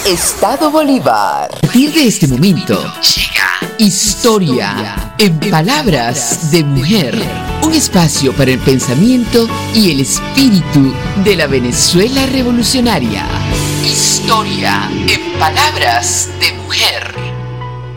Estado Bolívar. A partir de este momento llega Historia en Palabras de Mujer, un espacio para el pensamiento y el espíritu de la Venezuela revolucionaria. Historia en Palabras de Mujer.